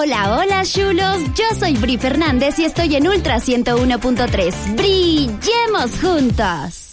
Hola, hola, chulos. Yo soy Bri Fernández y estoy en Ultra 101.3. ¡Brillemos juntos!